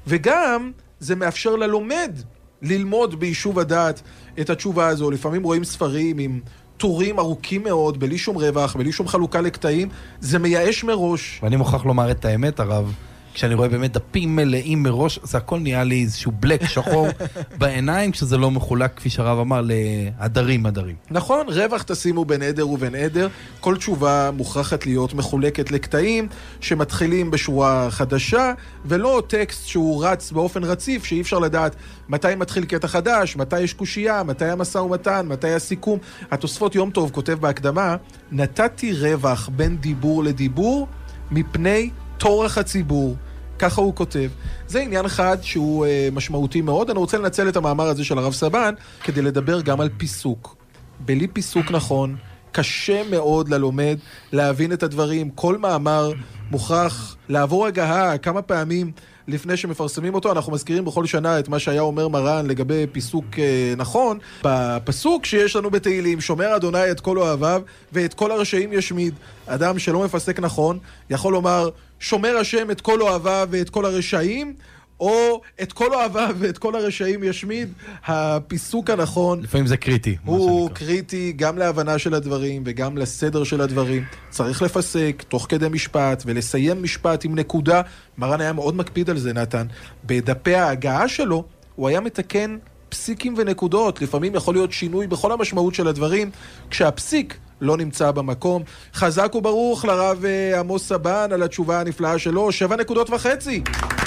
Speaker 3: וגם זה מאפשר ללומד ללמוד ביישוב הדעת את התשובה הזו. לפעמים רואים ספרים עם טורים ארוכים מאוד, בלי שום רווח, בלי שום חלוקה לקטעים, זה מייאש מראש.
Speaker 2: ואני מוכרח לומר את האמת, הרב, כשאני רואה באמת דפים מלאים מראש, זה הכל נהיה לי איזשהו בלק שחור בעיניים, כשזה לא מחולק, כפי שהרב אמר, להדרים, הדרים.
Speaker 3: נכון, רווח תשימו בין עדר ובין עדר. כל תשובה מוכרחת להיות מחולקת לקטעים, שמתחילים בשורה חדשה, ולא טקסט שהוא רץ באופן רציף, שאי אפשר לדעת מתי מתחיל קטע חדש, מתי יש קושייה, מתי המשא ומתן, מתי הסיכום. התוספות יום טוב כותב בהקדמה, נתתי רווח בין דיבור לדיבור, מפני תורך הציבור, ככה הוא כותב. זה עניין אחד שהוא אה, משמעותי מאוד. אני רוצה לנצל את המאמר הזה של הרב סבן כדי לדבר גם על פיסוק. בלי פיסוק נכון, קשה מאוד ללומד להבין את הדברים. כל מאמר מוכרח לעבור הגהה כמה פעמים לפני שמפרסמים אותו. אנחנו מזכירים בכל שנה את מה שהיה אומר מרן לגבי פיסוק אה, נכון. בפסוק שיש לנו בתהילים, שומר אדוני את כל אוהביו ואת כל הרשעים ישמיד. אדם שלא מפסק נכון יכול לומר שומר השם את כל אוהביו ואת כל הרשעים, או את כל אוהביו ואת כל הרשעים ישמיד. הפיסוק הנכון
Speaker 2: לפעמים זה קריטי,
Speaker 3: הוא קריטי גם להבנה של הדברים וגם לסדר של הדברים. צריך לפסק תוך כדי משפט ולסיים משפט עם נקודה. מרן היה מאוד מקפיד על זה, נתן. בדפי ההגעה שלו הוא היה מתקן פסיקים ונקודות. לפעמים יכול להיות שינוי בכל המשמעות של הדברים כשהפסיק לא נמצא במקום. חזק וברוך לרב עמוס סבן על התשובה הנפלאה שלו. שבע נקודות וחצי.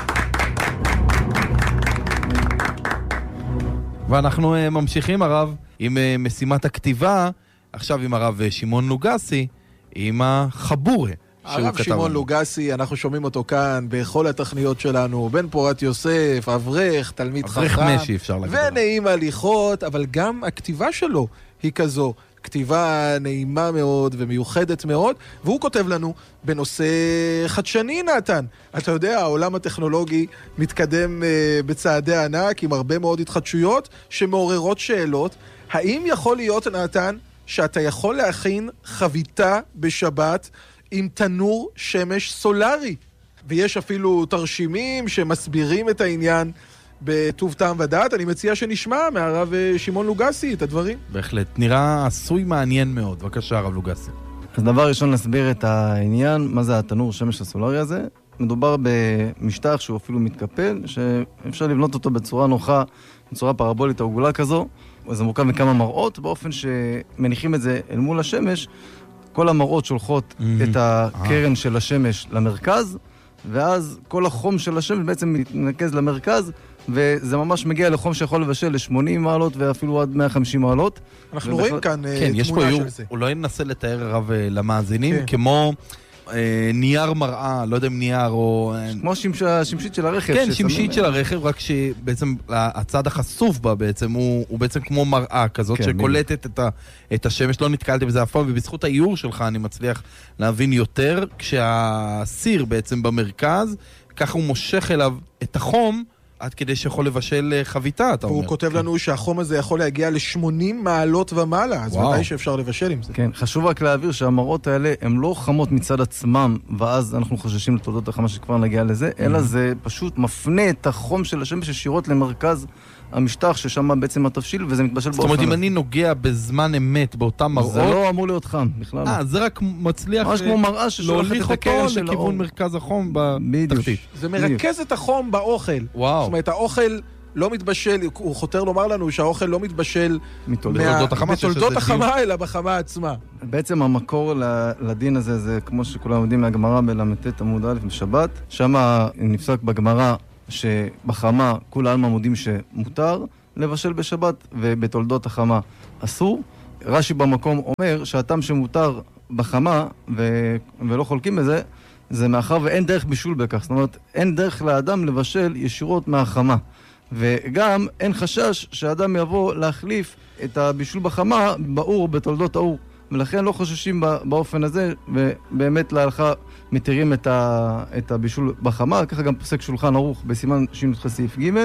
Speaker 2: ואנחנו uh, ממשיכים, הרב, עם uh, משימת הכתיבה, עכשיו עם הרב uh, שמעון לוגסי, עם החבורה.
Speaker 3: הרב שמעון לוגסי, אנחנו שומעים אותו כאן בכל התכניות שלנו, בן פורת יוסף, אברך, תלמיד חכם,
Speaker 2: אברך משי אפשר להגיד.
Speaker 3: ונעים הליכות, אבל גם הכתיבה שלו היא כזו. כתיבה נעימה מאוד ומיוחדת מאוד, והוא כותב לנו בנושא חדשני, נתן. אתה יודע, העולם הטכנולוגי מתקדם uh, בצעדי ענק עם הרבה מאוד התחדשויות שמעוררות שאלות. האם יכול להיות, נתן, שאתה יכול להכין חביתה בשבת עם תנור שמש סולרי? ויש אפילו תרשימים שמסבירים את העניין בטוב טעם ודעת. אני מציע שנשמע מהרב שמעון לוגסי את הדברים.
Speaker 2: בהחלט, נראה עשוי מעניין מאוד. בבקשה, הרב לוגסי.
Speaker 6: אז דבר ראשון נסביר את העניין, מה זה התנור שמש הסולרי הזה. מדובר במשטח שהוא אפילו מתקפל, שאפשר לבנות אותו בצורה נוחה, בצורה פרבולית או עגולה כזו. זה מורכב מכמה מראות, באופן שמניחים את זה אל מול השמש. כל המראות שולחות mm-hmm. את הקרן ah. של השמש למרכז, ואז כל החום של השמש בעצם מתנקז למרכז, וזה ממש מגיע לחום שיכול לבשל ל-שמונים מעלות ואפילו עד מאה וחמישים מעלות.
Speaker 3: אנחנו ובכל... רואים כאן
Speaker 2: כן,
Speaker 3: תמונה
Speaker 2: יש פה
Speaker 3: של זה.
Speaker 2: אולי ננסה לתאר הרב למאזינים, כן. כמו אה, נייר מראה, לא יודע אם נייר או...
Speaker 6: כמו השמשית של הרכב.
Speaker 2: כן, שמשית של הרכב, רק שבעצם הצד החשוף בה בעצם הוא, הוא בעצם כמו מראה כזאת, כן, שקולטת את, ה, את השמש. לא נתקלתי בזה אף פעם, ובזכות האיור שלך אני מצליח להבין יותר, כשהסיר בעצם במרכז, ככה הוא מושך אליו את החום, עד כדי שיכול לבשל חביתה, אתה אומר.
Speaker 3: הוא כותב לנו שהחום הזה יכול להגיע ל-שמונים מעלות ומעלה, אז ודאי שאפשר לבשל עם זה.
Speaker 6: כן, חשוב רק להעביר שהמראות האלה הן לא חמות מצד עצמם, ואז אנחנו חוששים לתולדות החמה שכבר נגיע לזה, אלא זה פשוט מפנה את החום של השמש ישירות למרכז המשטח, ששם בעצם התבשיל, וזה מתבשל באופן.
Speaker 2: זאת אומרת, אם אני נוגע בזמן אמת באותם מראות...
Speaker 6: זה לא אמור להיות חם, בכלל.
Speaker 2: אה, זה רק מצליח...
Speaker 6: ממש כמו מראה ששולחת את הקרן של האור.
Speaker 2: לכיוון מרכז החום בתחתית.
Speaker 3: זה מרכז את החום באוכל.
Speaker 2: וואו.
Speaker 3: זאת אומרת, האוכל לא מתבשל, הוא חותר לומר לנו שהאוכל לא מתבשל
Speaker 2: מתולדות החמה,
Speaker 3: בתולדות החמה, אלא בחמה עצמה.
Speaker 6: בעצם המקור לדין הזה, זה כמו שכולם יודעים מהגמרא בל"ט עמוד א' בשבת, שם נפסק בגמרא שבחמה כול העלמא מודים שמותר לבשל בשבת, ובתולדות החמה אסור. רש"י במקום אומר שהטעם שמותר בחמה, ו... ולא חולקים בזה, זה מאחר ואין דרך בישול בכך. זאת אומרת, אין דרך לאדם לבשל ישירות מהחמה. וגם אין חשש שהאדם יבוא להחליף את הבישול בחמה באור, בתולדות האור. ולכן לא חוששים באופן הזה, ובאמת להלכה מתירים את, ה... את הבישול בחמה. ככה גם פוסק שולחן ערוך בסימן שי"ח סעיף ג',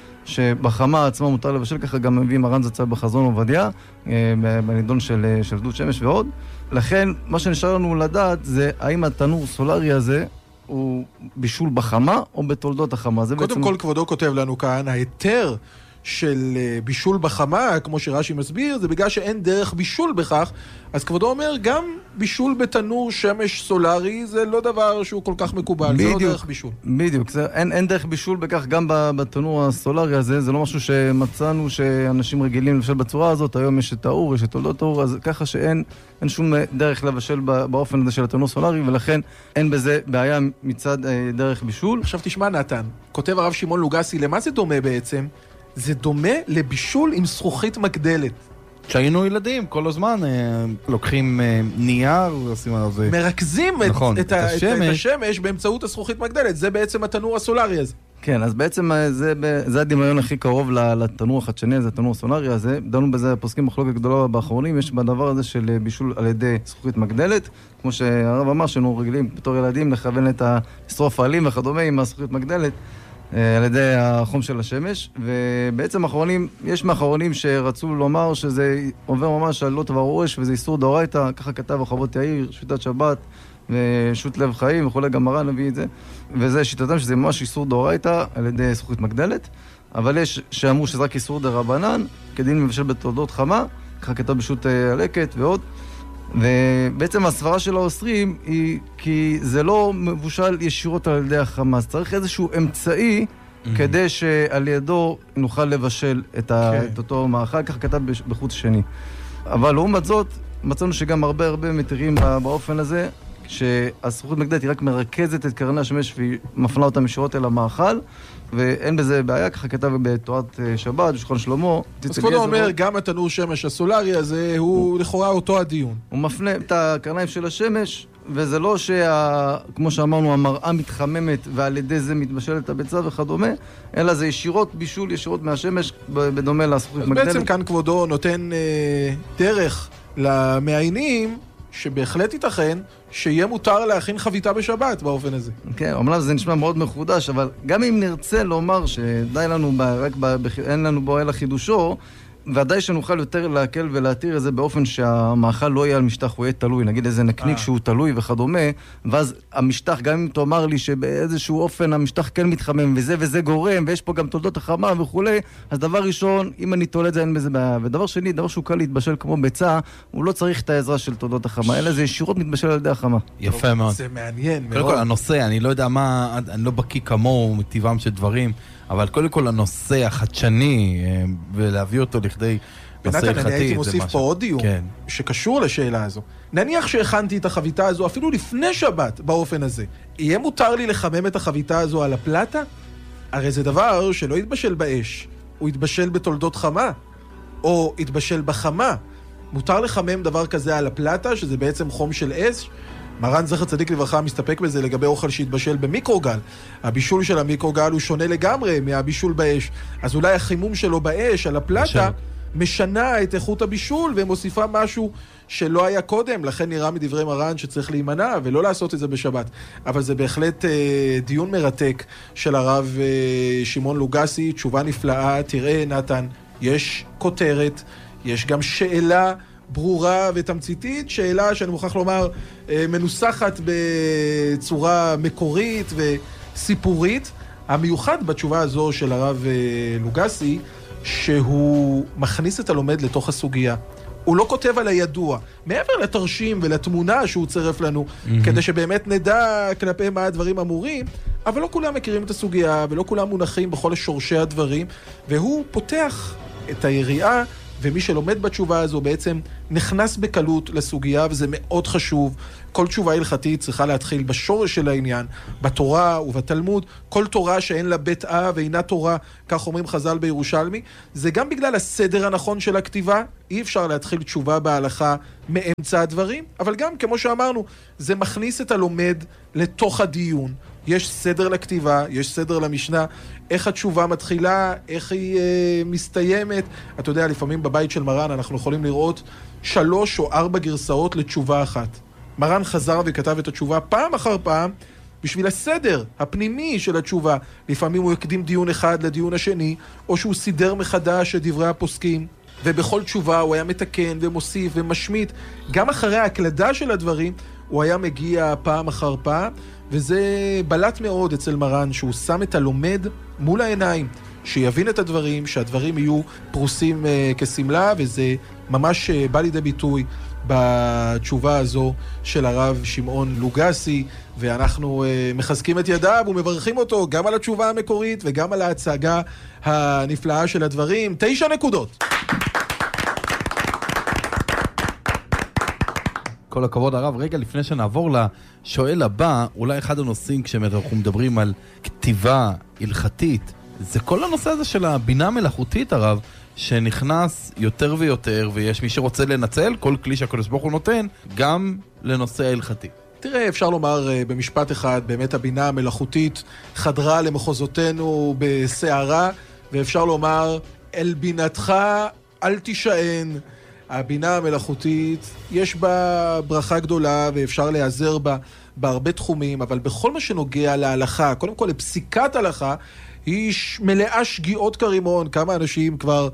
Speaker 6: שבחמה עצמה מותר לבשל, ככה גם מביא מרן זצ"ל בחזון עובדיה, בנידון של, של דוד שמש ועוד. לכן, מה שנשאר לנו לדעת זה האם התנור סולרי הזה הוא בישול בחמה או בתולדות החמה.
Speaker 3: קודם
Speaker 6: בעצם...
Speaker 3: כל, כבודו כותב לנו כאן, ההיתר של בישול בחמה, כמו שרש"י מסביר, זה בגלל שאין דרך בישול בכך, אז כבודו אומר, גם בישול בתנור שמש סולרי, זה לא דבר שהוא כל כך מקובל,
Speaker 6: בדיוק,
Speaker 3: זה לא דרך בישול.
Speaker 6: בדיוק, זה, אין, אין דרך בישול בכך גם בתנור הסולרי הזה, זה לא משהו שמצאנו שאנשים רגילים לבשל בצורה הזאת, היום יש את האור, יש את תולדות האור, אז ככה שאין אין שום דרך לבשל באופן הזה של התנור סולרי, ולכן אין בזה בעיה מצד אה, דרך בישול.
Speaker 3: עכשיו תשמע נתן, כותב הרב שמעון לוגסי, למה זה דומה בעצם? זה דומה לבישול עם זכוכית מגדלת.
Speaker 2: כשהיינו ילדים, כל הזמן אה, לוקחים אה, נייר, ועושים על זה...
Speaker 3: מרכזים
Speaker 2: נכון,
Speaker 3: את, את, את, השמש. את השמש באמצעות הזכוכית מגדלת. זה בעצם התנור הסולרי הזה.
Speaker 6: כן, אז בעצם זה, זה הדמיון הכי קרוב לתנור החדשני, זה התנור הסולרי הזה. דנו בזה, פוסקים מחלוקת גדולה באחרונים, יש בדבר הזה של בישול על ידי זכוכית מגדלת, כמו שהרב אמר, שאנו רגילים בתור ילדים לכוון את השרוף העלים וכדומה עם הזכוכית מגדלת, על ידי החום של השמש, ובעצם האחרונים, יש מאחרונים שרצו לומר שזה עובר ממש על לוט ורועש, וזה איסור דאורייתא, ככה כתב רחבות יאיר, שביתת שבת ושות לב חיים וכולי, גם מרן הביא את זה, וזה שיטתם שזה ממש איסור דאורייתא על ידי זכוכית מגדלת, אבל יש שאמרו שזה רק איסור דרבנן, כדין מבשל בתולדות חמה, ככה כתב בשות הלקט ועוד, ובעצם הסברה של האוסרים היא כי זה לא מבושל ישירות על ידי החמה, אז צריך איזשהו אמצעי mm-hmm. כדי שעל ידו נוכל לבשל את, ה... okay. את אותו מאכל, כך כתב בחוץ שני. אבל לעומת זאת, מצאנו שגם הרבה הרבה מתירים באופן הזה, שהזכוכית מגדלת היא רק מרכזת את קרני השמש והיא מפנה אותם ישירות אל המאכל, ואין בזה בעיה, ככה כתב בתורת שבת, בשולחן שלמה.
Speaker 3: אז כבודו אומר, גם התנור שמש הסולרי הזה הוא לכאורה אותו הדיון.
Speaker 6: הוא מפנה את הקרניים של השמש, וזה לא שכמו שאמרנו, המראה מתחממת ועל ידי זה מתבשלת הביצה וכדומה, אלא זה ישירות בישול, ישירות מהשמש, בדומה לזכוכית מגדלת.
Speaker 3: בעצם כאן כבודו נותן אה, דרך למעיינים, שבהחלט ייתכן שיהיה מותר להכין חביתה בשבת באופן הזה.
Speaker 6: כן, אומנם זה נשמע מאוד מחודש, אבל גם אם נרצה לומר שדי לנו, ב, רק ב, אין לנו בו אלא חידושו, ודאי שנוכל יותר להקל ולהתיר את זה באופן שהמאכל לא יהיה על משטח, הוא יהיה תלוי, נגיד איזה נקניק שהוא תלוי וכדומה, ואז המשטח, גם אם תאמר לי שבאיזשהו אופן המשטח כן מתחמם, וזה וזה גורם, ויש פה גם תולדות החמה וכולי, אז דבר ראשון, אם אני תולד זה אין בזה בעיה. ודבר שני, דבר שהוא קל להתבשל כמו ביצה, הוא לא צריך את העזרה של תולדות החמה, אלא זה ישירות מתבשל על ידי החמה.
Speaker 2: יפה מאוד.
Speaker 3: זה מעניין מאוד.
Speaker 2: קודם כל, הנושא, אני לא יודע מה, אני לא בקיא כמוהו מטבעם של דברים, אבל קודם כל הנושא החדשני, ולהביא אותו לכדי נושא הלכתי,
Speaker 3: אני הייתי מוסיף פה עוד דיון,
Speaker 2: כן.
Speaker 3: שקשור לשאלה הזו. נניח שהכנתי את החביתה הזו, אפילו לפני שבת, באופן הזה. יהיה מותר לי לחמם את החביתה הזו על הפלטה? הרי זה דבר שלא יתבשל באש, הוא יתבשל בתולדות חמה, או יתבשל בחמה. מותר לחמם דבר כזה על הפלטה, שזה בעצם חום של אש? מרן זכר צדיק לברכה מסתפק בזה לגבי אוכל שהתבשל במיקרוגל. הבישול של המיקרוגל הוא שונה לגמרי מהבישול באש. אז אולי החימום שלו באש על הפלטה משנה את איכות הבישול ומוסיפה משהו שלא היה קודם, לכן נראה מדברי מרן שצריך להימנע ולא לעשות את זה בשבת. אבל זה בהחלט אה, דיון מרתק של הרב אה, שמעון לוגסי, תשובה נפלאה. תראה נתן, יש כותרת, יש גם שאלה ברורה ותמציתית, שאלה שאני מוכרח לומר אה, מנוסחת בצורה מקורית וסיפורית. המיוחד בתשובה הזו של הרב אה, לוגסי, שהוא מכניס את הלומד לתוך הסוגיה. הוא לא כותב על הידוע, מעבר לתרשים ולתמונה שהוא צירף לנו, mm-hmm. כדי שבאמת נדע כלפי מה הדברים אמורים, אבל לא כולם מכירים את הסוגיה, ולא כולם מונחים בכל שורשי הדברים, והוא פותח את היריעה, ומי שלומד בתשובה הזו בעצם נכנס בקלות לסוגיה, וזה מאוד חשוב. כל תשובה הלכתית צריכה להתחיל בשורש של העניין, בתורה ובתלמוד. כל תורה שאין לה בית אב ואינה תורה, כך אומרים חז"ל בירושלמי, זה גם בגלל הסדר הנכון של הכתיבה. אי אפשר להתחיל תשובה בהלכה מאמצע הדברים, אבל גם, כמו שאמרנו, זה מכניס את הלומד לתוך הדיון. יש סדר לכתיבה, יש סדר למשנה, איך התשובה מתחילה, איך היא אה, מסתיימת. אתה יודע, לפעמים בבית של מרן אנחנו יכולים לראות שלוש או ארבע גרסאות לתשובה אחת. מרן חזר וכתב את התשובה פעם אחר פעם, בשביל הסדר הפנימי של התשובה. לפעמים הוא הקדים דיון אחד לדיון השני, או שהוא סידר מחדש את דברי הפוסקים, ובכל תשובה הוא היה מתקן ומוסיף ומשמיט. גם אחרי ההקלדה של הדברים, הוא היה מגיע פעם אחר פעם, וזה בלט מאוד אצל מרן, שהוא שם את הלומד מול העיניים, שיבין את הדברים, שהדברים יהיו פרוסים uh, כסמלה, וזה ממש uh, בא לידי ביטוי בתשובה הזו של הרב שמעון לוגסי, ואנחנו uh, מחזקים את ידיו ומברכים אותו גם על התשובה המקורית וגם על ההצגה הנפלאה של הדברים. תשע נקודות.
Speaker 2: כל הכבוד הרב. רגע לפני שנעבור לשואל הבא, אולי אחד הנושאים כשאנחנו מדברים על כתיבה הלכתית, זה כל הנושא הזה של הבינה המלאכותית הרב, שנכנס יותר ויותר, ויש מי שרוצה לנצל כל כלי שהקדוש ברוך הוא נותן, גם לנושא ההלכתי.
Speaker 3: תראה, אפשר לומר במשפט אחד, באמת הבינה המלאכותית חדרה למחוזותינו בסערה, ואפשר לומר, אל בינתך אל תישען. הבינה המלאכותית, יש בה ברכה גדולה ואפשר להיעזר בה בהרבה תחומים, אבל בכל מה שנוגע להלכה, קודם כל לפסיקת הלכה, היא מלאה שגיאות כרימון. כמה אנשים כבר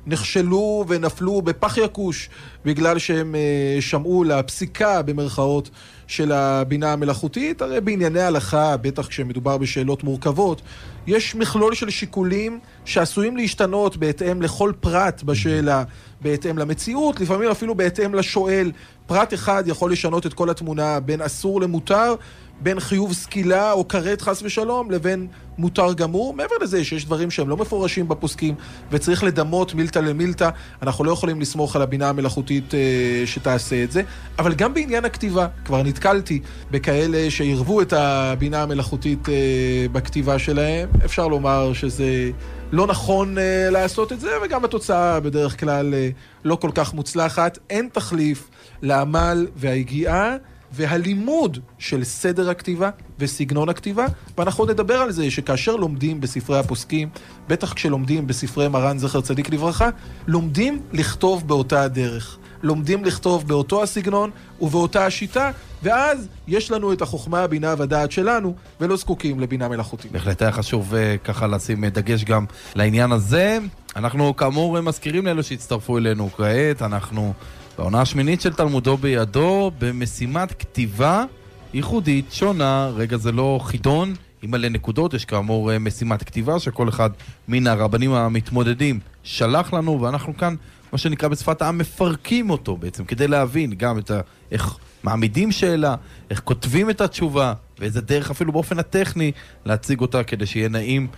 Speaker 3: נכשלו ונפלו בפח יקוש בגלל שהם שמעו לפסיקה במרכאות של הבינה המלאכותית. הרי בענייני הלכה, בטח כשמדובר בשאלות מורכבות, יש מכלול של שיקולים שעשויים להשתנות בהתאם לכל פרט בשאלה, בהתאם למציאות, לפעמים אפילו בהתאם לשואל. פרט אחד יכול לשנות את כל התמונה, בין אסור למותר, בין חיוב סקילה או קראת חס ושלום, לבין מותר גמור. מעבר לזה שיש דברים שהם לא מפורשים בפוסקים, וצריך לדמות מילתא למילתא. אנחנו לא יכולים לסמוך על הבינה המלאכותית אה, שתעשה את זה. אבל גם בעניין הכתיבה, כבר נתקלתי בכאלה שירבו את הבינה המלאכותית אה, בכתיבה שלהם. אפשר לומר שזה לא נכון אה, לעשות את זה, וגם התוצאה בדרך כלל אה, לא כל כך מוצלחת. אין תחליף לעמל וההגיעה והלימוד של סדר הכתיבה וסגנון הכתיבה, ואנחנו נדבר על זה שכאשר לומדים בספרי הפוסקים, בטח כשלומדים בספרי מרן זכר צדיק לברכה, לומדים לכתוב באותה הדרך, לומדים לכתוב באותו הסגנון ובאותה השיטה, ואז יש לנו את החוכמה, הבינה והדעת שלנו, ולא זקוקים לבינה מלאכותית.
Speaker 2: בהחלט היה חשוב ככה לשים דגש גם לעניין הזה. אנחנו כאמור מזכירים לאלו שהצטרפו אלינו כעת, אנחנו בעונה השמינית של תלמודו בידו, במשימת כתיבה ייחודית, שונה. רגע, זה לא חידון, עם מלא נקודות, יש כאמור משימת כתיבה שכל אחד מן הרבנים המתמודדים שלח לנו, ואנחנו כאן, מה שנקרא בשפת העם, מפרקים אותו בעצם, כדי להבין גם את ה... איך מעמידים שאלה, איך כותבים את התשובה, ואיזה דרך אפילו באופן הטכני להציג אותה, כדי שיהיה נעים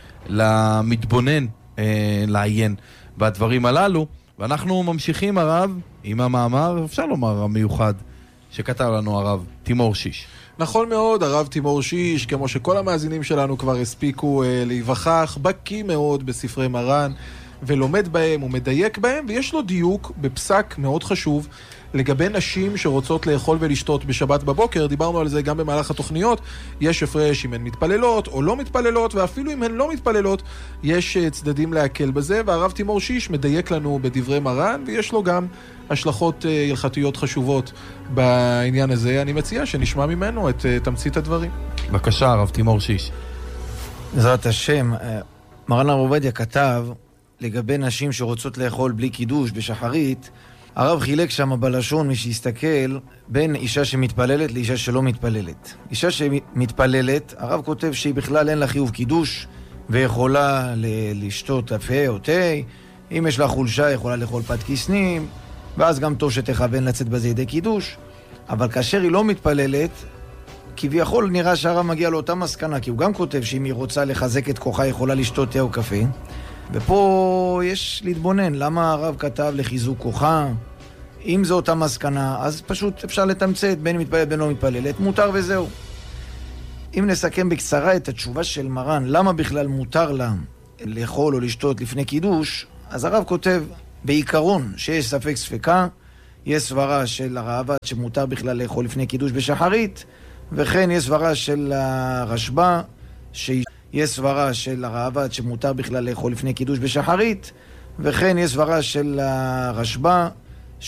Speaker 2: למתבונן אה, לעיין בדברים הללו. ואנחנו ממשיכים הרב עם המאמר, אפשר לומר המיוחד, שכתב לנו הרב תימור שיש.
Speaker 3: נכון מאוד, הרב תימור שיש, כמו שכל המאזינים שלנו כבר הספיקו אה, להיווכח, בקי מאוד בספרי מרן, ולומד בהם ומדייק בהם, ויש לו דיוק בפסק מאוד חשוב לגבי נשים שרוצות לאכול ולשתות בשבת בבוקר. דיברנו על זה גם במהלך התוכניות. יש הפרש אם הן מתפללות או לא מתפללות, ואפילו אם הן לא מתפללות יש צדדים להקל בזה, והרב תימור שיש מדייק לנו בדברי מרן, ויש לו גם השלכות הלכתיות חשובות בעניין הזה. אני מציע שנשמע ממנו את תמצית הדברים.
Speaker 2: בבקשה, הרב תימור שיש.
Speaker 7: בעזרת השם, מרן הרב עובדיה כתב לגבי נשים שרוצות לאכול בלי קידוש בשחרית. הרב חילק שם בלשון, מי שיסתכל, בין אישה שמתפללת לאישה שלא מתפללת. אישה שמתפללת, הרב כותב שהיא בכלל אין לה חיוב קידוש, ויכולה ל- לשתות אפה או תה. אם יש לה חולשה, יכולה לאכול פת כיסנים, ואז גם טוב שתכוון לצאת בזה ידי קידוש. אבל כאשר היא לא מתפללת, כביכול נראה שהרב מגיע לאותה מסקנה, כי הוא גם כותב שאם היא רוצה לחזק את כוחה, יכולה לשתות תה או קפה. ופה יש להתבונן, למה הרב כתב לחיזוק כוחה? אם זו אותה מסקנה, אז פשוט אפשר לתמצת בין מתפללת בין לא מתפללת, מותר וזהו. אם נסכם בקצרה את התשובה של מרן, למה בכלל מותר לה לאכול או לשתות לפני קידוש, אז הרב כותב בעיקרון שיש ספק ספקה, יש סברה של הרעב"ד שמותר בכלל לאכול לפני קידוש בשחרית, וכן יש סברה של הרשב"א שהיא יש סברה של הרעב"ד שמותר בכלל לאכול לפני קידוש בשחרית, וכן יש סברה של הרשב"א